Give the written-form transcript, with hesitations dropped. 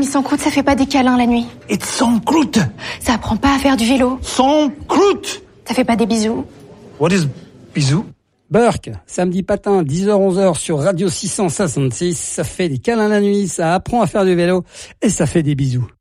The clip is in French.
Mamie sans croûte, ça fait pas des câlins la nuit. It's sans croûte. Ça apprend pas à faire du vélo. Sans croûte. Ça fait pas des bisous. What is bisous? Burke, samedi patin, 10h-11h sur Radio 666, ça fait des câlins la nuit, ça apprend à faire du vélo et ça fait des bisous.